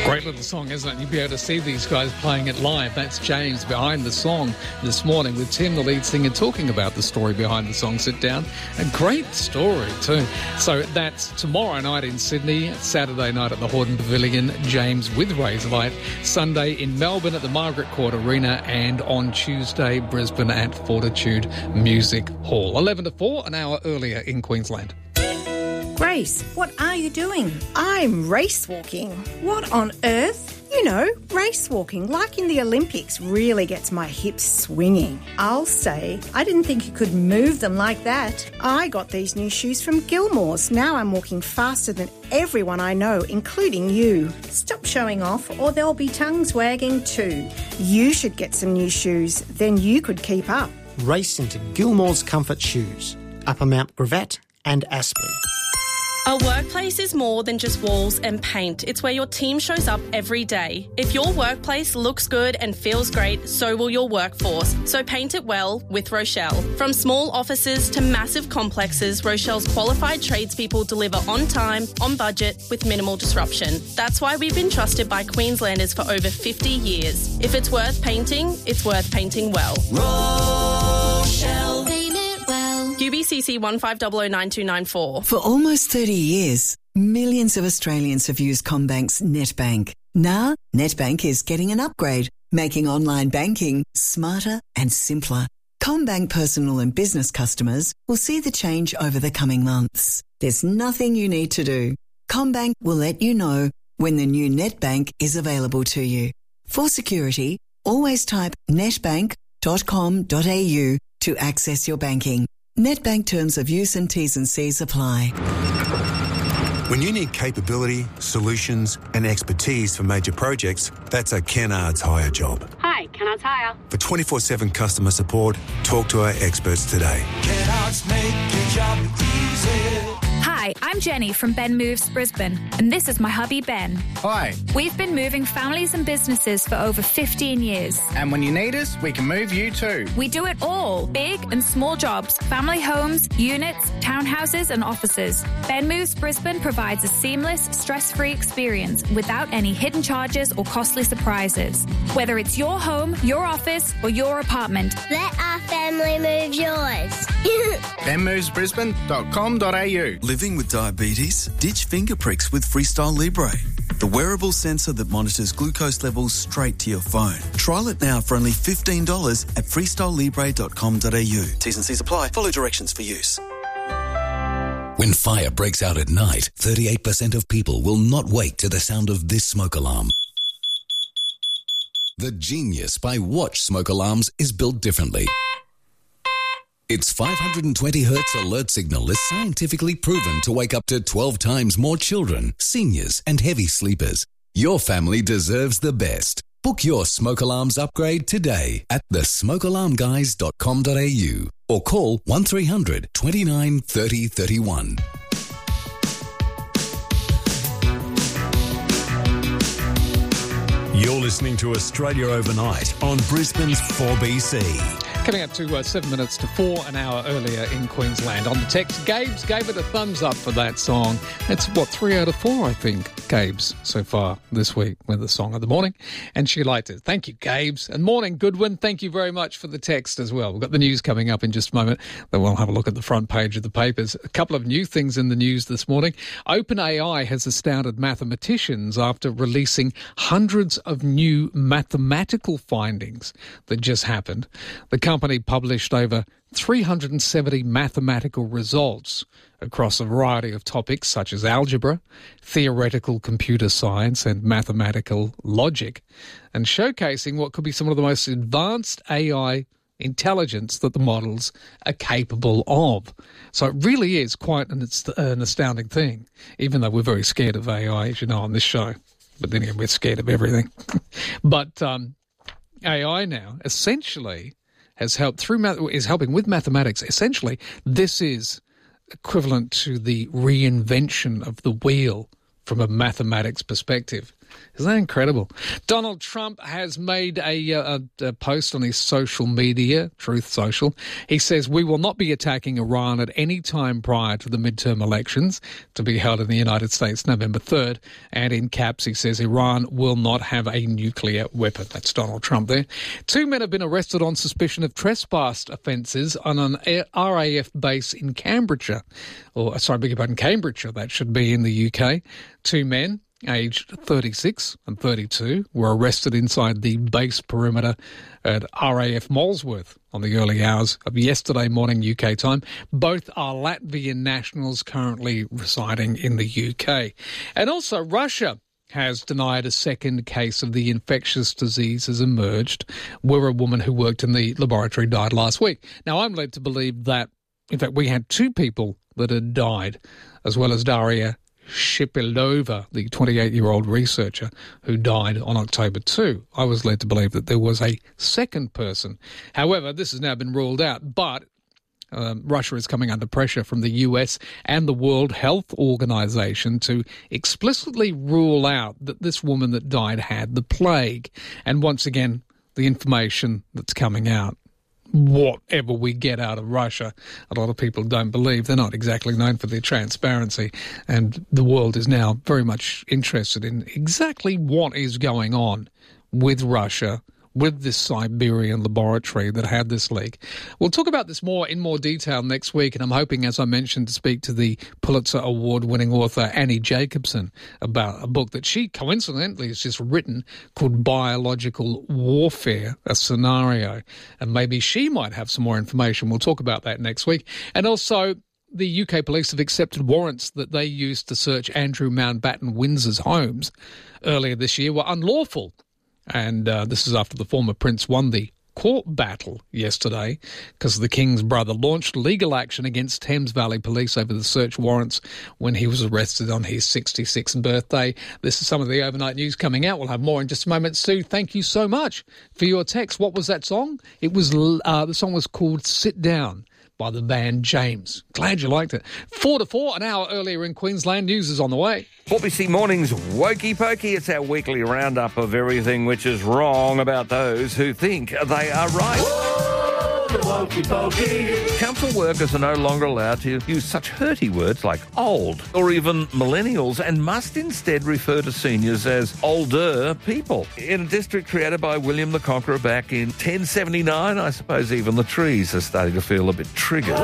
Great little song, isn't it? You'll be able to see these guys playing it live. That's James behind the song this morning with Tim, the lead singer, talking about the story behind the song Sit Down. A great story too. So that's tomorrow night in Sydney, Saturday night at the Hordern Pavilion, James with Razorlight, Sunday in Melbourne at the Margaret Court Arena, and on Tuesday, Brisbane at Fortitude Music Hall. 11 to 4, an hour earlier in Queensland. Grace, what are you doing? I'm race walking. What on earth? You know, race walking, like in the Olympics, really gets my hips swinging. I'll say, I didn't think you could move them like that. I got these new shoes from Gilmore's. Now I'm walking faster than everyone I know, including you. Stop showing off or there'll be tongues wagging too. You should get some new shoes, then you could keep up. Race into Gilmore's Comfort Shoes, Upper Mount Gravatt and Aspley. A workplace is more than just walls and paint. It's where your team shows up every day. If your workplace looks good and feels great, so will your workforce. So paint it well with Rochelle. From small offices to massive complexes, Rochelle's qualified tradespeople deliver on time, on budget, with minimal disruption. That's why we've been trusted by Queenslanders for over 50 years. If it's worth painting, it's worth painting well. Rochelle. UBCC 15009294. For almost 30 years, millions of Australians have used CommBank's NetBank. Now, NetBank is getting an upgrade, making online banking smarter and simpler. CommBank personal and business customers will see the change over the coming months. There's nothing you need to do. CommBank will let you know when the new NetBank is available to you. For security, always type netbank.com.au to access your banking. NetBank terms of use and T's and C's apply. When you need capability, solutions and expertise for major projects, that's a Kennards Hire job. Hi, Kennards Hire. For 24/7 customer support, talk to our experts today. Kennards make your job easy. Hi, I'm Jenny from Ben Moves Brisbane, and this is my hubby Ben. Hi. We've been moving families and businesses for over 15 years. And when you need us, we can move you too. We do it all, big and small jobs, family homes, units, townhouses and offices. Ben Moves Brisbane provides a seamless, stress-free experience without any hidden charges or costly surprises. Whether it's your home, your office or your apartment. Let our family move yours. benmovesbrisbane.com.au. Living with diabetes? Ditch finger pricks with Freestyle Libre, the wearable sensor that monitors glucose levels straight to your phone. Trial it now for only $15 at freestylelibre.com.au. T's and C's apply. Follow directions for use. When fire breaks out at night, 38% of people will not wake to the sound of this smoke alarm. The genius by Watch smoke alarms is built differently. Its 520 Hz alert signal is scientifically proven to wake up to 12 times more children, seniors and heavy sleepers. Your family deserves the best. Book your smoke alarms upgrade today at thesmokealarmguys.com.au or call 1300 29 30 31. You're listening to Australia Overnight on Brisbane's 4BC. Coming up to 7 minutes to 4, an hour earlier in Queensland. On the text, Gabes gave it a thumbs up for that song. It's, 3 out of 4, I think, Gabes, so far this week with the song of the morning. And she liked it. Thank you, Gabes. And morning, Goodwin, thank you very much for the text as well. We've got the news coming up in just a moment. Then we'll have a look at the front page of the papers. A couple of new things in the news this morning. OpenAI has astounded mathematicians after releasing hundreds of new mathematical findings that just happened. The company published over 370 mathematical results across a variety of topics such as algebra, theoretical computer science and mathematical logic, and showcasing what could be some of the most advanced AI intelligence that the models are capable of. So it really is quite an astounding thing, even though we're very scared of AI, as you know, on this show. But then again, we're scared of everything. But AI now essentially has helped is helping with mathematics. Essentially, this is equivalent to the reinvention of the wheel from a mathematics perspective. Isn't that incredible? Donald Trump has made a post on his social media, Truth Social. He says, "We will not be attacking Iran at any time prior to the midterm elections to be held in the United States November 3rd. And in caps, he says, "Iran will not have a nuclear weapon." That's Donald Trump there. 2 men have been arrested on suspicion of trespass offences on an RAF base in Cambridgeshire. Cambridgeshire, that should be in the UK. 2 men, aged 36 and 32, were arrested inside the base perimeter at RAF Molesworth on the early hours of yesterday morning UK time. Both are Latvian nationals currently residing in the UK. And also Russia has denied a second case of the infectious disease has emerged, where a woman who worked in the laboratory died last week. Now, I'm led to believe that, in fact, we had 2 people that had died, as well as Daria Shipilova, the 28-year-old researcher who died on October 2. I was led to believe that there was a second person. However, this has now been ruled out, but Russia is coming under pressure from the US and the World Health Organization to explicitly rule out that this woman that died had the plague. And once again, the information that's coming out, whatever we get out of Russia, a lot of people don't believe. They're not exactly known for their transparency, and the world is now very much interested in exactly what is going on with Russia, with this Siberian laboratory that had this leak. We'll talk about this in more detail next week, and I'm hoping, as I mentioned, to speak to the Pulitzer Award-winning author Annie Jacobsen about a book that she coincidentally has just written called Biological Warfare, a Scenario, and maybe she might have some more information. We'll talk about that next week. And also, the UK police have accepted warrants that they used to search Andrew Mountbatten Windsor's homes earlier this year were unlawful. And this is after the former prince won the court battle yesterday because the King's brother launched legal action against Thames Valley Police over the search warrants when he was arrested on his 66th birthday. This is some of the overnight news coming out. We'll have more in just a moment. Sue, thank you so much for your text. What was that song? It was the song was called Sit Down by the band James. Glad you liked it. 4 to 4, an hour earlier in Queensland. News is on the way. 4BC Mornings Wokey Pokey. It's our weekly roundup of everything which is wrong about those who think they are right. Whoa, the Wokey Pokey. Council workers are no longer allowed to use such hurty words like old or even millennials and must instead refer to seniors as older people. In a district created by William the Conqueror back in 1079, I suppose even the trees are starting to feel a bit triggered.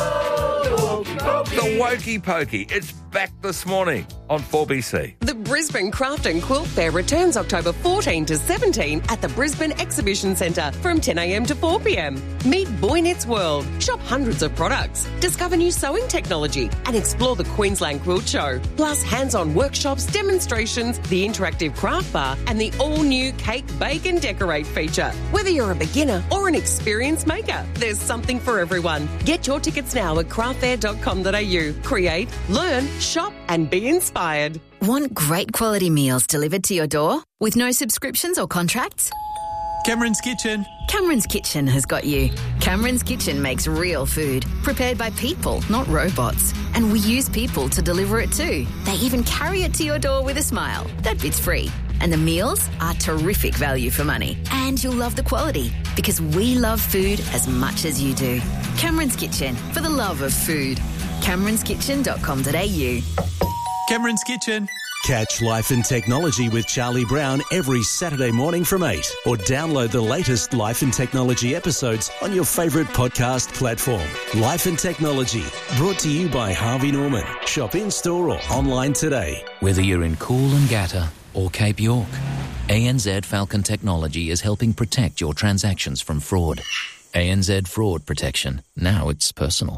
Whoa, the Wokey Pokey. It's back this morning on 4BC. The Brisbane Craft and Quilt Fair returns October 14 to 17 at the Brisbane Exhibition Centre from 10 a.m. to 4 p.m. Meet Boy Knits World, shop hundreds of products, discover new sewing technology and explore the Queensland Quilt Show. Plus hands-on workshops, demonstrations, the interactive craft bar and the all-new Cake, Bake and Decorate feature. Whether you're a beginner or an experienced maker, there's something for everyone. Get your tickets now at craftfair.com.au. Create, learn, shop and be inspired. Want great quality meals delivered to your door with no subscriptions or contracts? Cameron's Kitchen. Cameron's Kitchen has got you. Cameron's Kitchen makes real food, prepared by people, not robots. And we use people to deliver it too. They even carry it to your door with a smile. That bit's free. And the meals are terrific value for money. And you'll love the quality because we love food as much as you do. Cameron's Kitchen, for the love of food. CameronsKitchen.com.au. Cameron's Kitchen. Catch Life and Technology with Charlie Brown every Saturday morning from 8 or download the latest Life and Technology episodes on your favourite podcast platform. Life and Technology, brought to you by Harvey Norman. Shop in-store or online today. Whether you're in Coolangatta or Cape York, ANZ Falcon Technology is helping protect your transactions from fraud. ANZ Fraud Protection. Now it's personal.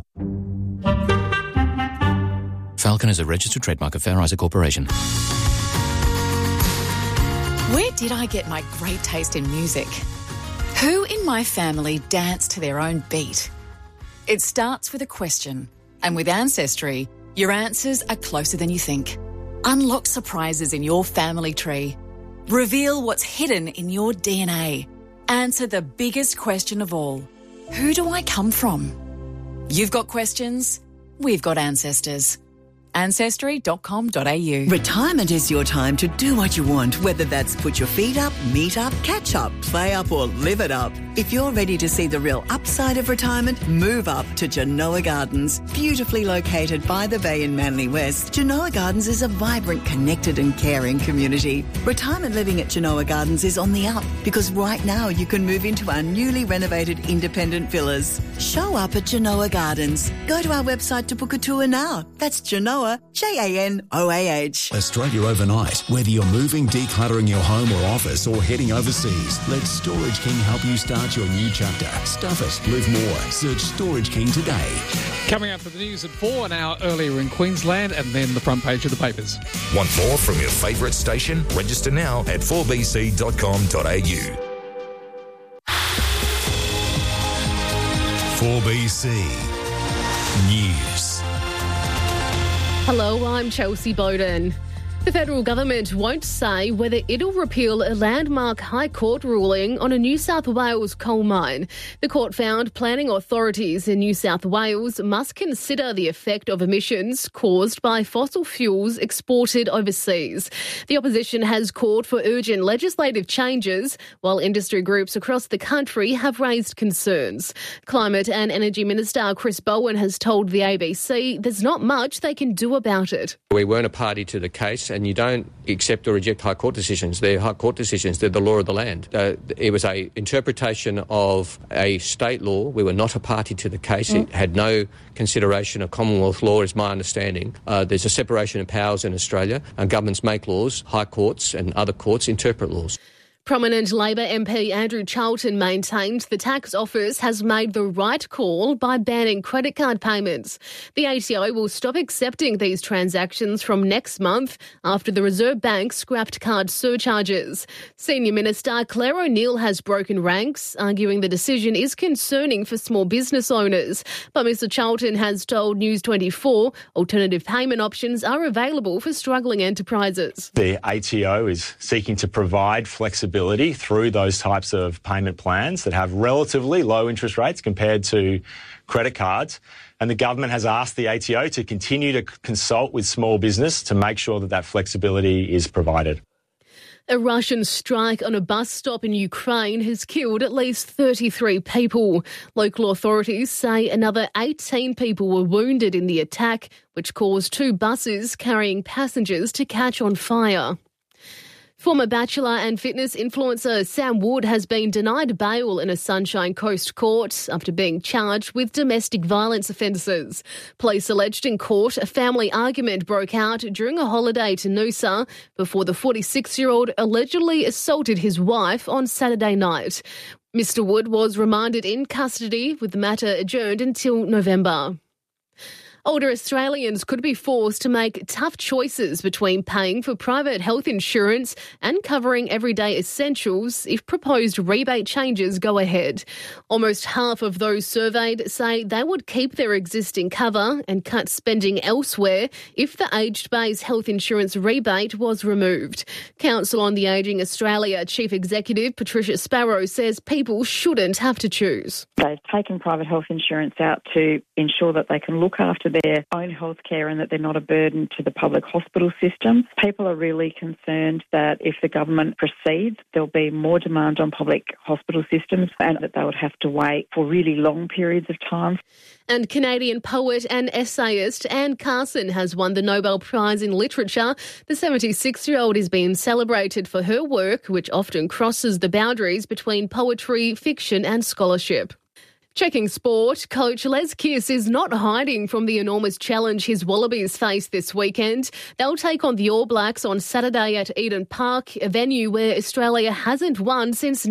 Falcon is a registered trademark of Fair Isaac Corporation. Where did I get my great taste in music? Who in my family danced to their own beat? It starts with a question, and with Ancestry, your answers are closer than you think. Unlock surprises in your family tree. Reveal what's hidden in your DNA. Answer the biggest question of all. Who do I come from? You've got questions, we've got ancestors. Ancestry.com.au. Retirement is your time to do what you want, whether that's put your feet up, meet up, catch up, play up or live it up. If you're ready to see the real upside of retirement, move up to Genoa Gardens. Beautifully located by the bay in Manly West, Genoa Gardens is a vibrant, connected and caring community. Retirement living at Genoa Gardens is on the up because right now you can move into our newly renovated independent villas. Show up at Genoa Gardens. Go to our website to book a tour now. That's Genoa, Janoah. Australia overnight. Whether you're moving, decluttering your home or office, or heading overseas, let Storage King help you start your new chapter. Stuff it, live more. Search Storage King today. Coming up for the news at 4, an hour earlier in Queensland, and then the front page of the papers. Want more from your favourite station? Register now at 4bc.com.au. 4BC News. Hello, I'm Chelsea Bowden. The federal government won't say whether it'll repeal a landmark High Court ruling on a New South Wales coal mine. The court found planning authorities in New South Wales must consider the effect of emissions caused by fossil fuels exported overseas. The opposition has called for urgent legislative changes, while industry groups across the country have raised concerns. Climate and Energy Minister Chris Bowen has told the ABC there's not much they can do about it. We weren't a party to the case, and you don't accept or reject High Court decisions. They're High Court decisions. They're the law of the land. It was an interpretation of a state law. We were not a party to the case. It had no consideration of Commonwealth law, is my understanding. There's a separation of powers in Australia, and governments make laws. High courts and other courts interpret laws. Prominent Labor MP Andrew Charlton maintained the tax office has made the right call by banning credit card payments. The ATO will stop accepting these transactions from next month after the Reserve Bank scrapped card surcharges. Senior Minister Claire O'Neill has broken ranks, arguing the decision is concerning for small business owners. But Mr Charlton has told News 24 alternative payment options are available for struggling enterprises. The ATO is seeking to provide flexibility through those types of payment plans that have relatively low interest rates compared to credit cards. And the government has asked the ATO to continue to consult with small business to make sure that that flexibility is provided. A Russian strike on a bus stop in Ukraine has killed at least 33 people. Local authorities say another 18 people were wounded in the attack, which caused 2 buses carrying passengers to catch on fire. Former Bachelor and fitness influencer Sam Wood has been denied bail in a Sunshine Coast court after being charged with domestic violence offences. Police alleged in court a family argument broke out during a holiday to Noosa before the 46-year-old allegedly assaulted his wife on Saturday night. Mr Wood was remanded in custody with the matter adjourned until November. Older Australians could be forced to make tough choices between paying for private health insurance and covering everyday essentials if proposed rebate changes go ahead. Almost half of those surveyed say they would keep their existing cover and cut spending elsewhere if the aged-based health insurance rebate was removed. Council on the Ageing Australia Chief Executive Patricia Sparrow says people shouldn't have to choose. They've taken private health insurance out to ensure that they can look after their own health care and that they're not a burden to the public hospital system. People are really concerned that if the government proceeds, there'll be more demand on public hospital systems and that they would have to wait for really long periods of time. And Canadian poet and essayist Anne Carson has won the Nobel Prize in Literature. The 76-year-old is being celebrated for her work, which often crosses the boundaries between poetry, fiction and scholarship. Checking sport, coach Les Kiss is not hiding from the enormous challenge his Wallabies face this weekend. They'll take on the All Blacks on Saturday at Eden Park, a venue where Australia hasn't won since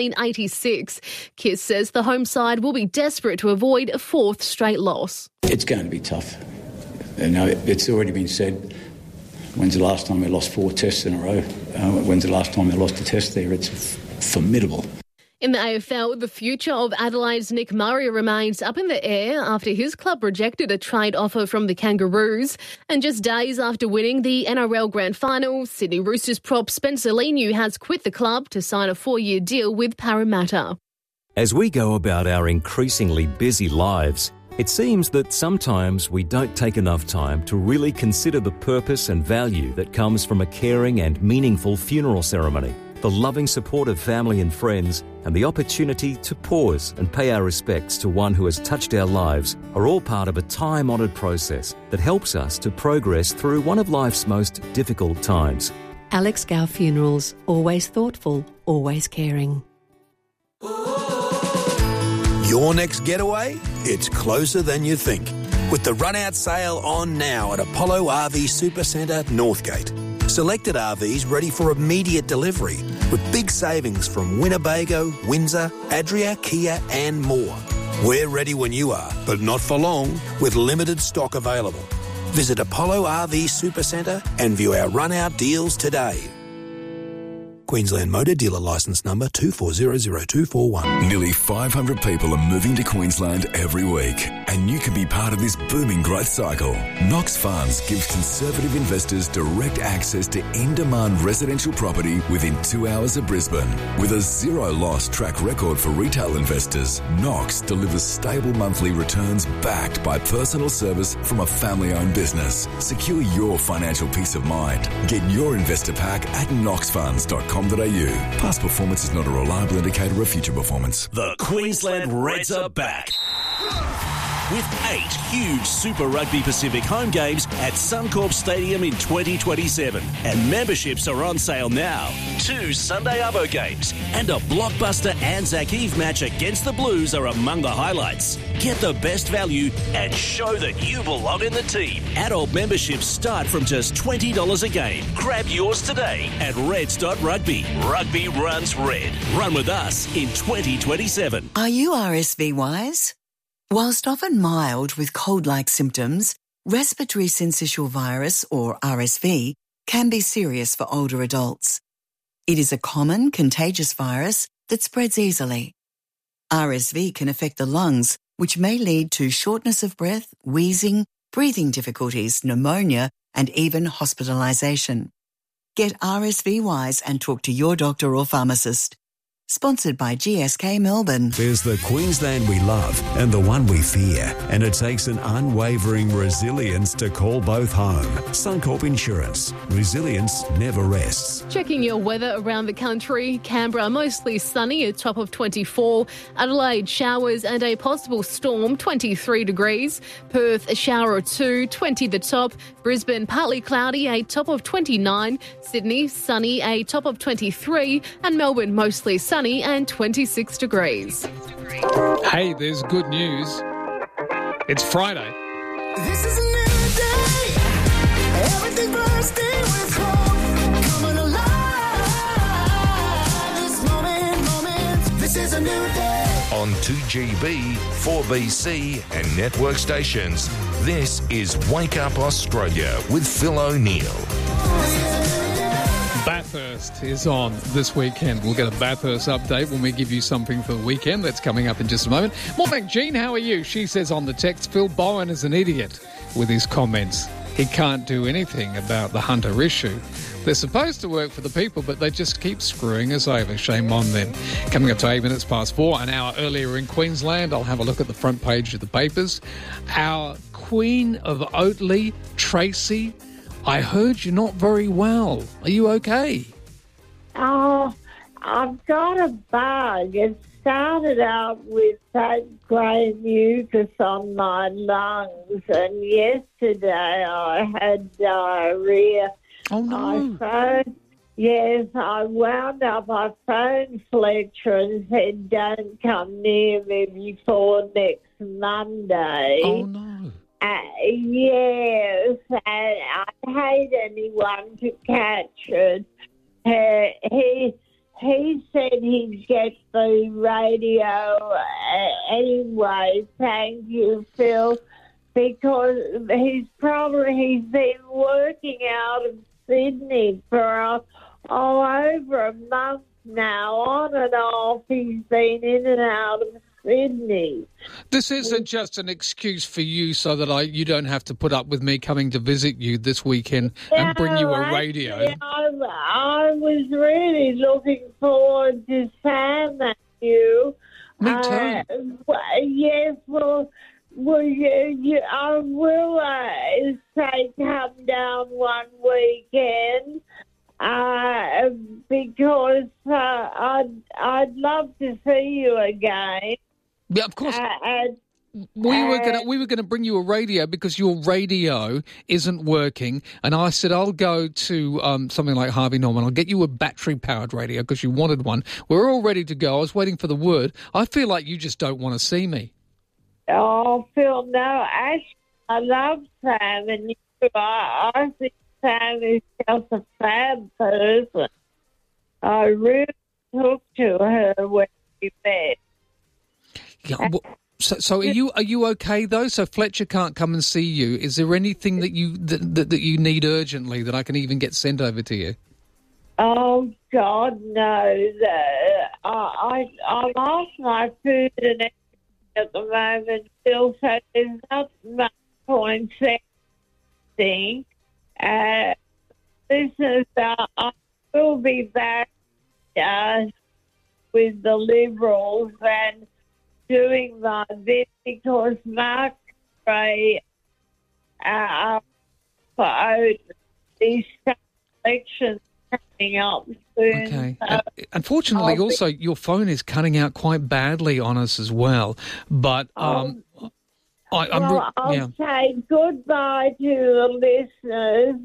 1986. Kiss says the home side will be desperate to avoid a 4th straight loss. It's going to be tough. You know, it's already been said. When's the last time we lost 4 tests in a row? When's the last time we lost a test there? It's formidable. In the AFL, the future of Adelaide's Nick Murray remains up in the air after his club rejected a trade offer from the Kangaroos. And just days after winning the NRL Grand Final, Sydney Roosters prop Spencer Leniu has quit the club to sign a 4-year deal with Parramatta. As we go about our increasingly busy lives, It seems that sometimes we don't take enough time to really consider the purpose and value that comes from a caring and meaningful funeral ceremony. The loving support of family and friends and the opportunity to pause and pay our respects to one who has touched our lives are all part of a time-honoured process that helps us to progress through one of life's most difficult times. Alex Gow Funerals, always thoughtful, always caring. Your next getaway? It's closer than you think. With the run-out sale on now at Apollo RV Supercentre, Northgate. Selected RVs ready for immediate delivery with big savings from Winnebago, Windsor, Adria, Kia and more. We're ready when you are, but not for long, with limited stock available. Visit Apollo RV Supercentre and view our run-out deals today. Queensland Motor Dealer Licence Number 2400241. Nearly 500 people are moving to Queensland every week, and you can be part of this booming growth cycle. Knox Funds gives conservative investors direct access to in-demand residential property within 2 hours of Brisbane. With a zero-loss track record for retail investors, Knox delivers stable monthly returns backed by personal service from a family-owned business. Secure your financial peace of mind. Get your investor pack at knoxfunds.com. Past performance is not a reliable indicator of future performance. The Queensland Reds are back. With 8 huge Super Rugby Pacific home games at Suncorp Stadium in 2027. And memberships are on sale now. 2 Sunday Arvo games and a blockbuster Anzac Eve match against the Blues are among the highlights. Get the best value and show that you belong in the team. Adult memberships start from just $20 a game. Grab yours today at reds.rugby. Rugby runs red. Run with us in 2027. Are you RSV wise? Whilst often mild with cold-like symptoms, respiratory syncytial virus, or RSV, can be serious for older adults. It is a common, contagious virus that spreads easily. RSV can affect the lungs, which may lead to shortness of breath, wheezing, breathing difficulties, pneumonia, and even hospitalisation. Get RSV wise and talk to your doctor or pharmacist. Sponsored by GSK Melbourne. There's the Queensland we love and the one we fear, and it takes an unwavering resilience to call both home. Suncorp Insurance. Resilience never rests. Checking your weather around the country. Canberra mostly sunny, a top of 24. Adelaide showers and a possible storm, 23 degrees. Perth a shower or 2, 20 the top. Brisbane partly cloudy, a top of 29. Sydney sunny, a top of 23. And Melbourne mostly sunny and 26 degrees. Hey, there's good news. It's Friday. This is a new day. Everything bursting with hope. Coming alive. This moment. This is a new day. On 2GB, 4BC and network stations, this is Wake Up Australia with Phil O'Neill. Bathurst is on this weekend. We'll get a Bathurst update when we give you something for the weekend. That's coming up in just a moment. Morning, Jean. How are you? She says on the text, Phil Bowen is an idiot with his comments. He can't do anything about the Hunter issue. They're supposed to work for the people, but they just keep screwing us over. Shame on them. Coming up to 8 minutes past 4, an hour earlier in Queensland, I'll have a look at the front page of the papers. Our Queen of Oatley, Tracy, I heard you're not very well. Are you okay? Oh, I've got a bug. It started out with that grey mucus on my lungs, and yesterday I had diarrhea. Oh, no. I wound up, I phoned Fletcher and said, don't come near me before next Monday. Oh, no. Yes, and I hate anyone to catch it. He said he'd get the radio anyway. Thank you, Phil, because he's been working out of Sydney for over a month now, on and off. He's been in and out of Sydney. This isn't just an excuse for you so that you don't have to put up with me coming to visit you this weekend and bring you a radio. I was really looking forward to Sam and you. Me too. Yes, well, I will say come down one weekend because I'd love to see you again. Yeah, of course. We were going to bring you a radio because your radio isn't working, and I said I'll go to something like Harvey Norman. I'll get you a battery-powered radio because you wanted one. We're all ready to go. I was waiting for the word. I feel like you just don't want to see me. Oh, Phil, no, actually, I love Sam, and I think Sam is just a fab person. I really took to her when we met. Yeah, So are you okay though? So Fletcher can't come and see you. Is there anything that you that you need urgently that I can even get sent over to you? Oh God, no! I lost my food and everything at the moment, Phil. So there's not much point saying. Listeners, I will be back with the Liberals and doing my bit because Mark Gray for these elections coming up soon. Okay. Unfortunately, also, your phone is cutting out quite badly on us as well. But I'll say goodbye to the listeners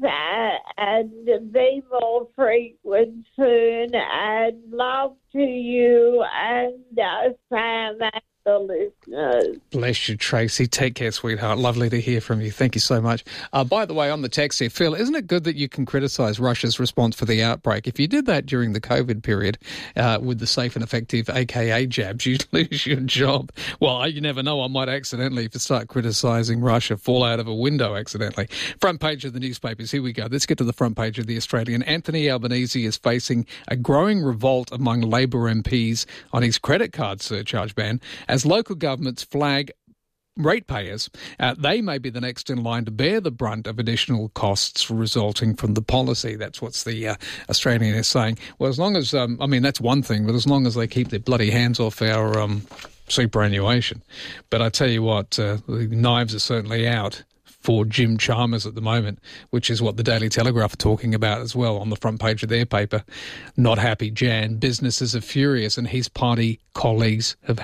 and be more frequent soon, and love to you and Sam and the listeners. Bless you, Tracy. Take care, sweetheart. Lovely to hear from you. Thank you so much. By the way, on the text here, Phil, isn't it good that you can criticise Russia's response for the outbreak? If you did that during the COVID period with the safe and effective AKA jabs, you'd lose your job. Well, you never know. I might accidentally, if you start criticising Russia, fall out of a window accidentally. Front page of the newspapers. Here we go. Let's get to the front page of the Australian. Anthony Albanese is facing a growing revolt among Labor MPs on his credit card surcharge ban as local governments flag ratepayers. They may be the next in line to bear the brunt of additional costs resulting from the policy. That's what the Australian is saying. Well, as long as, that's one thing, but as long as they keep their bloody hands off our superannuation. But I tell you what, the knives are certainly out for Jim Chalmers at the moment, which is what the Daily Telegraph are talking about as well on the front page of their paper. Not happy Jan. Businesses are furious and his party colleagues have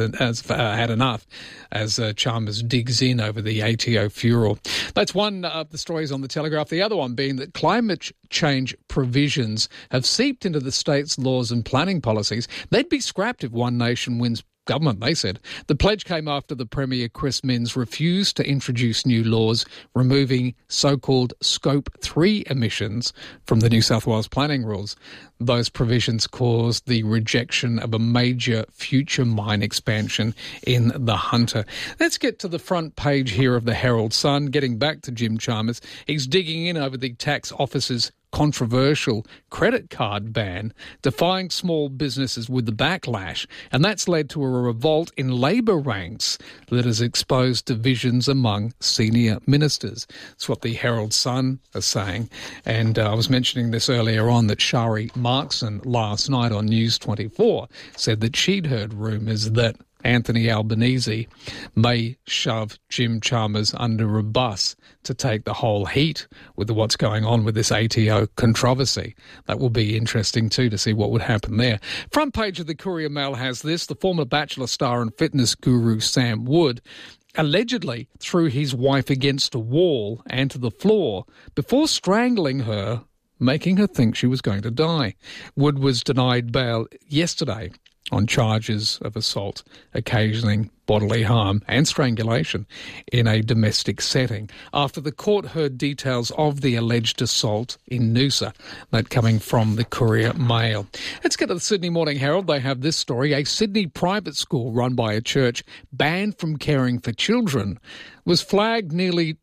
had enough as Chalmers digs in over the ATO furor. That's one of the stories on the Telegraph. The other one being that climate change provisions have seeped into the state's laws and planning policies. They'd be scrapped if One Nation wins government, they said. The pledge came after the Premier Chris Minns refused to introduce new laws removing so-called Scope 3 emissions from the New South Wales planning rules. Those provisions caused the rejection of a major future mine expansion in the Hunter. Let's get to the front page here of the Herald Sun. Getting back to Jim Chalmers, he's digging in over the tax office's controversial credit card ban, defying small businesses with the backlash, and that's led to a revolt in Labor ranks that has exposed divisions among senior ministers. That's what the Herald Sun is saying. And I was mentioning this earlier on that Shari Markson last night on News 24 said that she'd heard rumours that Anthony Albanese may shove Jim Chalmers under a bus to take the whole heat with what's going on with this ATO controversy. That will be interesting too to see what would happen there. Front page of the Courier Mail has this. The former Bachelor star and fitness guru Sam Wood allegedly threw his wife against a wall and to the floor before strangling her, making her think she was going to die. Wood was denied bail yesterday on charges of assault, occasioning bodily harm and strangulation in a domestic setting after the court heard details of the alleged assault in Noosa. That coming from the Courier Mail. Let's get to the Sydney Morning Herald. They have this story. A Sydney private school run by a church banned from caring for children was flagged nearly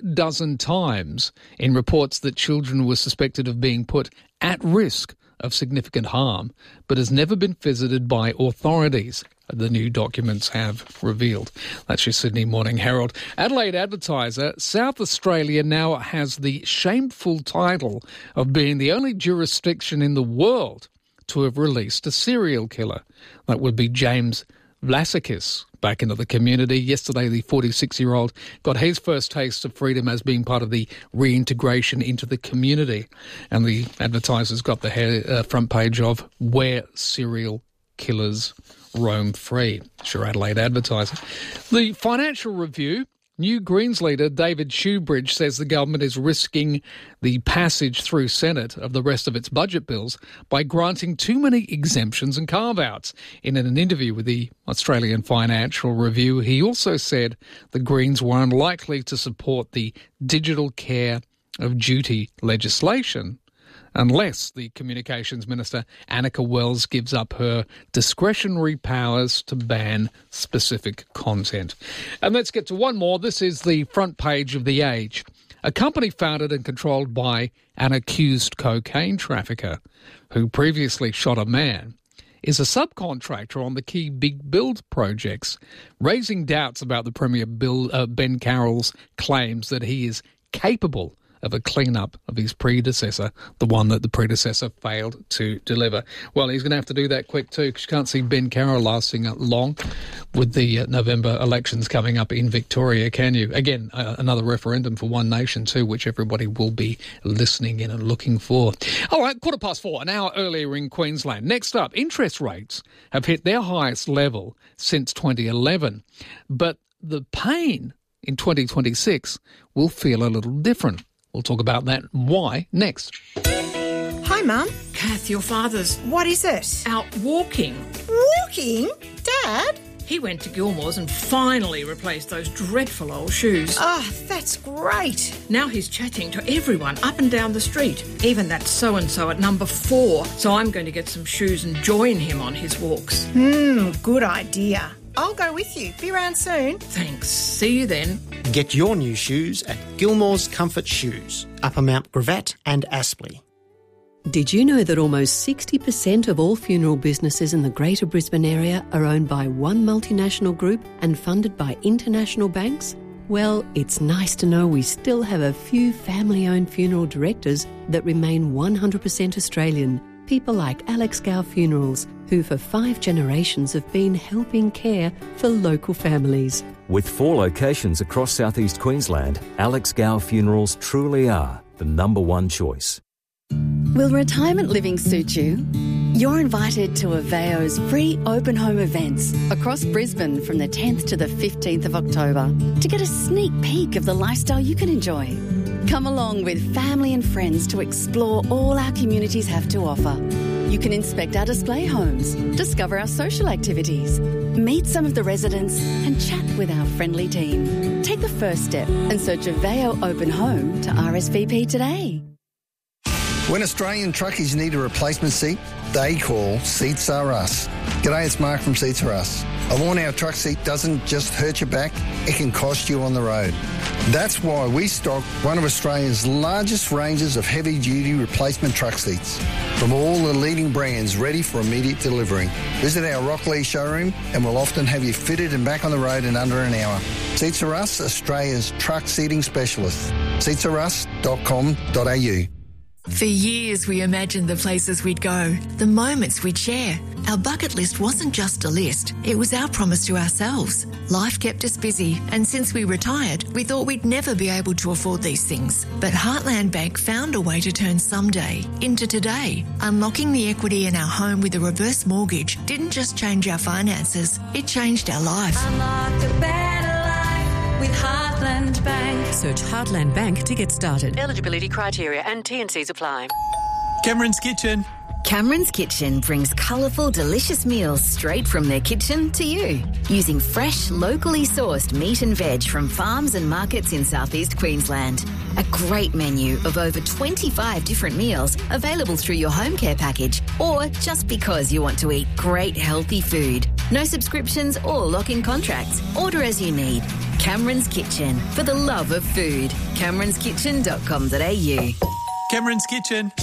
24 times in reports that children were suspected of being put at risk of significant harm, but has never been visited by authorities, the new documents have revealed. That's your Sydney Morning Herald. Adelaide Advertiser, South Australia now has the shameful title of being the only jurisdiction in the world to have released a serial killer. That would be James Vlasakis back into the community. Yesterday, the 46-year-old got his first taste of freedom as being part of the reintegration into the community. And the Advertiser's got the front page of Where Serial Killers Roam Free. Sure, Adelaide Advertiser. The Financial Review, New Greens leader David Shoebridge says the government is risking the passage through Senate of the rest of its budget bills by granting too many exemptions and carve-outs. In an interview with the Australian Financial Review, he also said the Greens were unlikely to support the Digital Care of Duty legislation unless the Communications Minister, Annika Wells, gives up her discretionary powers to ban specific content. And let's get to one more. This is the front page of The Age. A company founded and controlled by an accused cocaine trafficker who previously shot a man is a subcontractor on the key big build projects, raising doubts about the Premier Ben Carroll's claims that he is capable of a clean-up of his predecessor, the one that the predecessor failed to deliver. Well, he's going to have to do that quick too, because you can't see Ben Carroll lasting long with the November elections coming up in Victoria, can you? Again, another referendum for One Nation too, which everybody will be listening in and looking for. All right, 4:15, an hour earlier in Queensland. Next up, interest rates have hit their highest level since 2011, but the pain in 2026 will feel a little different. We'll talk about that and why next. Hi, Mum. Kath, your father's... What is it? Out walking. Walking? Dad? He went to Gilmore's and finally replaced those dreadful old shoes. Oh, that's great. Now he's chatting to everyone up and down the street, even that so-and-so at number 4. So I'm going to get some shoes and join him on his walks. Good idea. I'll go with you. Be around soon. Thanks. See you then. Get your new shoes at Gilmore's Comfort Shoes, Upper Mount Gravatt and Aspley. Did you know that almost 60% of all funeral businesses in the Greater Brisbane area are owned by one multinational group and funded by international banks? Well, it's nice to know we still have a few family-owned funeral directors that remain 100% Australian. People like Alex Gow Funerals, who for 5 generations have been helping care for local families. With 4 locations across southeast Queensland, Alex Gow Funerals truly are the number one choice. Will retirement living suit you? You're invited to Aveo's free open home events across Brisbane from the 10th to the 15th of October to get a sneak peek of the lifestyle you can enjoy. Come along with family and friends to explore all our communities have to offer. You can inspect our display homes, discover our social activities, meet some of the residents and chat with our friendly team. Take the first step and search Aveo Open Home to RSVP today. When Australian truckies need a replacement seat, they call Seats Are Us. G'day, it's Mark from Seats Are Us. A worn-out truck seat doesn't just hurt your back, it can cost you on the road. That's why we stock one of Australia's largest ranges of heavy-duty replacement truck seats from all the leading brands ready for immediate delivery. Visit our Rockley showroom and we'll often have you fitted and back on the road in under an hour. Seats Are Us, Australia's truck seating specialist. seatsarus.com.au. For years, we imagined the places we'd go, the moments we'd share. Our bucket list wasn't just a list, it was our promise to ourselves. Life kept us busy, and since we retired, we thought we'd never be able to afford these things. But Heartland Bank found a way to turn someday into today. Unlocking the equity in our home with a reverse mortgage didn't just change our finances, it changed our life. Unlock a better life with Heartland Bank. Search Heartland Bank to get started. Eligibility criteria and T&Cs apply. Cameron's Kitchen. Cameron's Kitchen brings colourful, delicious meals straight from their kitchen to you. Using fresh, locally sourced meat and veg from farms and markets in southeast Queensland. A great menu of over 25 different meals available through your home care package or just because you want to eat great healthy food. No subscriptions or lock-in contracts. Order as you need. Cameron's Kitchen, for the love of food. CameronsKitchen.com.au. Cameron's Kitchen.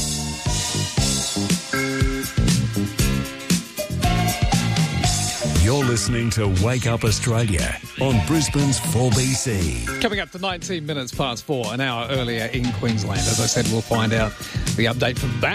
You're listening to Wake Up Australia on Brisbane's 4BC. Coming up to 19 minutes past 4, an hour earlier in Queensland. As I said, we'll find out the update from that.